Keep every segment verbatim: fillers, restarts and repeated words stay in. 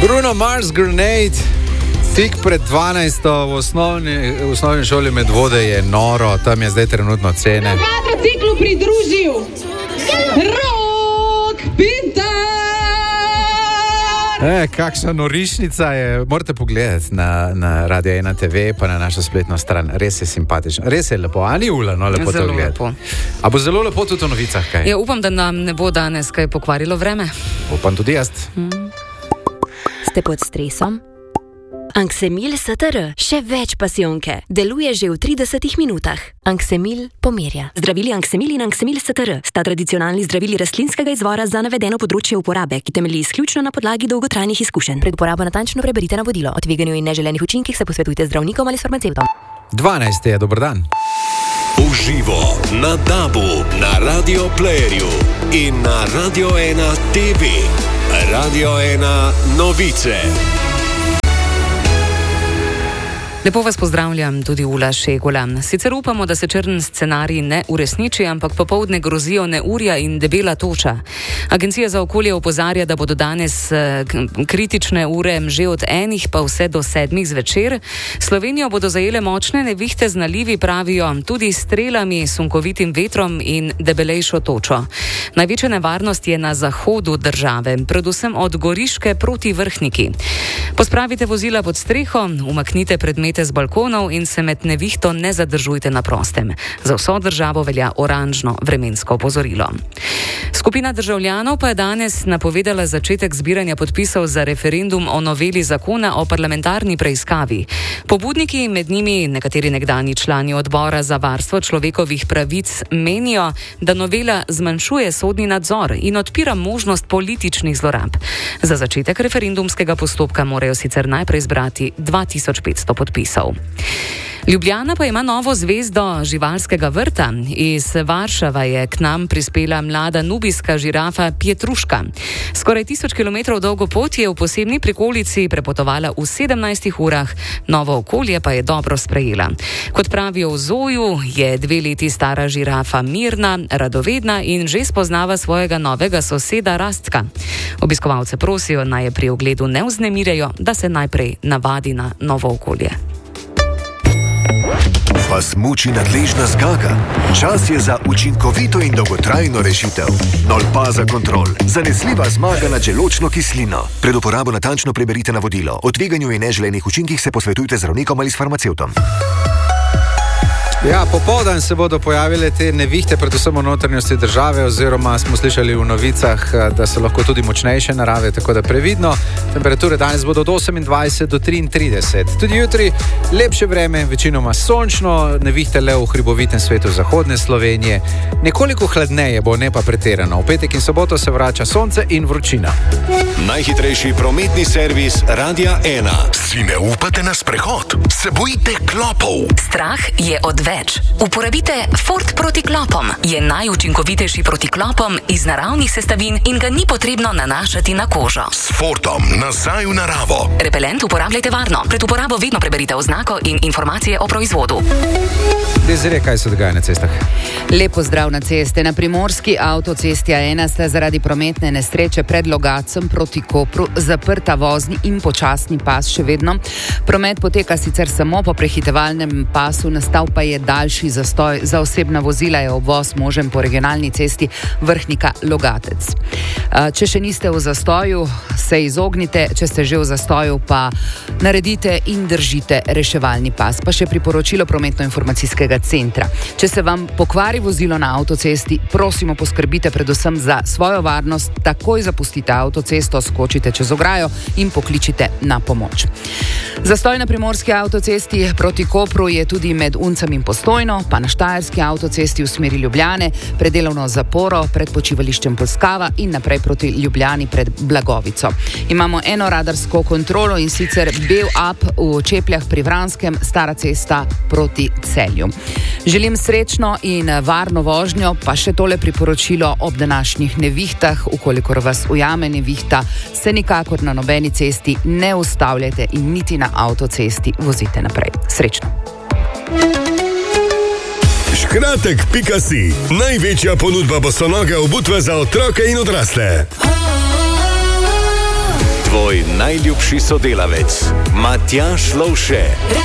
Bruno Mars Grenade, tik pred dvanajsto v osnovni, v osnovni šoli Medvode je noro, tam je zdaj trenutno cene. Motociklu pridružil Rok Pintar! E, kakšna norišnica je, morate pogledati na, na Radio ena te ve, pa na našo spletno stran, res je simpatično, res je lepo, ali Ula, no lepo zelo to gledati. Lepo. A bo zelo lepo tudi v novicah, kaj? Ja, upam, da nam ne bo danes kaj pokvarilo vreme. Upam tudi jaz. Hmm. Ste pod stresom? Anxemil S T R, še več pasijonke, deluje že v tridesetih minutah. Anxemil pomirja. Zdravili Anxemil in Anxemil S T R sta tradicionalni zdravili rastlinskega izvora za navedeno področje uporabe, ki temelji izključno na podlagi dolgotrajnih izkušenj. Pred uporabo natančno preberite navodilo. O tveganju in neželenih učinkih se posvetujte z zdravnikom ali s farmacevtom. dvanajsti je, dober dan. Uživo na Dabu, na Radio Playerju in na Radio ena te ve. Radio ena novice. Lepo vas pozdravljam, tudi Ula Šegula. Sicer upamo, da se črn scenarij ne uresniči, ampak popoldne grozijo neurja in debela toča. Agencija za okolje opozarja, da bodo danes kritične ure že od enih pa vse do sedmih zvečer. Slovenijo bodo zajele močne nevihte z nalivi, pravijo, tudi strelami, sunkovitim vetrom in debelejšo točo. Največja nevarnost je na zahodu države, predvsem od Goriške proti Vrhniki. Pospravite vozila pod streho, umaknite predmete z balkonov in se med nevihto ne zadržujte na prostem. Za vso državo velja oranžno vremensko opozorilo. Skupina državljanov pa je danes napovedala začetek zbiranja podpisov za referendum o noveli zakona o parlamentarni preiskavi. Pobudniki, med njimi nekateri nekdani člani odbora za varstvo človekovih pravic, menijo, da novela zmanjšuje sodni nadzor in odpira možnost političnih zlorab. Za začetek referendumskega postopka morajo sicer najprej zbrati dva tisoč petsto podpisov. Ljubljana pa ima novo zvezdo živalskega vrta. Iz Varšave je k nam prispela mlada nubijska žirafa Pietruška. Skoraj tisoč kilometrov dolgo pot je v posebni prikolici prepotovala v sedemnajstih urah, novo okolje pa je dobro sprejela. Kot pravijo v zoju, je dve leti stara žirafa mirna, radovedna in že spoznava svojega novega soseda Rastka. Obiskovalce prosijo, naj je pri ogledu ne vznemirjajo, da se najprej navadi na novo okolje. Vas muči nadležna zgaga? Čas je za učinkovito in dolgotrajno rešitev. Nolpaza Kontrol. Zanesljiva zmaga nad želodčno kislino. Pred uporabo natančno preberite navodilo. O tveganju in neželenih učinkih se posvetujte z zdravnikom ali s farmacevtom. Ja, popoldan se bodo pojavile te nevihte, predvsem v notranjosti države, oziroma smo slišali v novicah, da so lahko tudi močnejše narave, tako da previdno. Temperature danes bodo od osemindvajset do triintrideset. Tudi jutri lepše vreme, večinoma sončno, nevihte le v hribovitem svetu zahodne Slovenije. Nekoliko hladneje bo, ne pa pretirano. V petek in soboto se vrača sonce in vročina. Najhitrejši prometni servis Radia ena. Si ne upate na sprehod? Se bojite klopov? Strah je odveč. Uporabite Ford proti klopom. Je najučinkovitejši proti klopom iz naravnih sestavin in ga ni potrebno nanašati na kožo. S Fordom nazaj v naravo. Repelent uporabljajte varno. Pred uporabo vedno preberite oznako in informacije o proizvodu. Dezire, kaj se dogaja na cestah? Lepo zdrav na ceste. Na primorski avtocesti A ena sta zaradi prometne nesreče pred Logacem proti Kopru zaprta vozni in počasni pas še vedno. Promet poteka sicer samo po prehitevalnem pasu, nastal pa je daljši zastoj. Za osebna vozila je obvoz možen po regionalni cesti Vrhnika-Logatec. Če še niste v zastoju, se izognite, če ste že v zastoju, pa naredite in držite reševalni pas. Pa še priporočilo prometno-informacijskega centra. Če se vam pokvari vozilo na avtocesti, prosimo poskrbite predvsem za svojo varnost, takoj zapustite avtocesto, skočite čez ograjo in pokličite na pomoč. Zastoj na primorski avtocesti proti Kopru je tudi med Uncem in Postojno, pa na štajerski avtocesti v smeri Ljubljane, pred delovno zaporo, pred počivališčem Polskava in naprej proti Ljubljani pred Blagovico. Imamo eno radarsko kontrolo in sicer bel up v Čepljah pri Vranskem, stara cesta proti Celju. Želim srečno in varno vožnjo, pa še tole priporočilo ob današnjih nevihtah. Ukolikor vas ujame nevihta, se nikakor na nobeni cesti ne ustavljajte in niti na avtocesti vozite naprej. Srečno! Škratek pika si. Največja ponudba bosonoge obutve za otroke in odrasle. Tvoj najljubši sodelavec, Matjaž Lovše.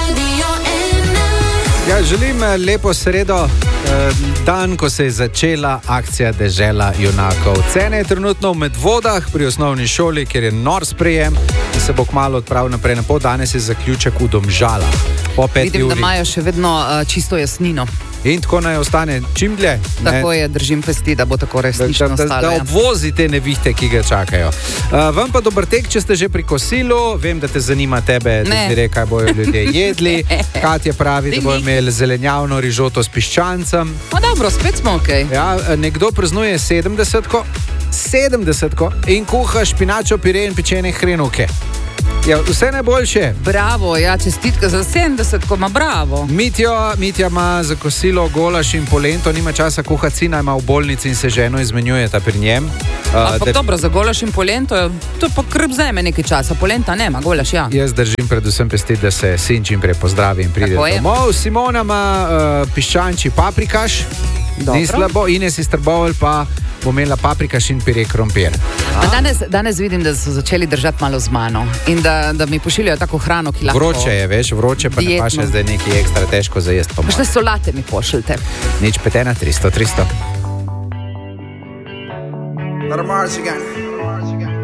Ja, želim lepo sredo, dan, ko se je začela akcija Dežela junakov. Cene je trenutno v Medvodah pri osnovni šoli, kjer je nor sprejem in se bo kmalu odpravil naprej na pol. Danes je zaključek v Domžalah. Vidim, da imajo še vedno uh, čisto jasnino. In tako naj ostane čim dlje. Tako ne? Je, držim pesti, da bo tako resnično da, da, ostalo. Da, da ja. obvozi te nevihte, ki ga čakajo. Uh, vam pa dober tek, če ste že pri kosilu. Vem, da te zanima tebe, da ti re, kaj bojo ljudje jedli. Katja pravi, da bojo imeli zelenjavno rižoto s piščancem. No dobro, spet smo ok. Ja, nekdo praznuje sedemdesetko, sedemdesetko in kuha špinačo, pire in pečene hrenovke. Ja, vse najboljše. Bravo, ja, čestitka za sedemdesetko, ma bravo. Mitjo, Mitja ima za kosilo golaš in polento, nima časa kuhati, sina ima v bolnici in se ženo izmenjujeta pri njem. Ampak uh, da... dobro, za golaš in polento, to pa krb zajme nekaj časa, polenta nema, golaš ja. Jaz držim predvsem pesti, da se sin čim prej pozdravi in pride domov. Simona ima uh, piščanči paprikaš, dobro. Ni slabo, Ines iz Trbovelj pa bo imela paprikaš in pire krompir. Danes, danes vidim, da so začeli držati malo z mano in da, da mi pošiljajo tako hrano, ki lahko... Vroče je, veš, vroče pa dietno. Ne paše zdaj nekaj ekstra težko za jesti. Kakšne solate mi pošljite? Nič petena, tristo, tristo. Let 'em march again.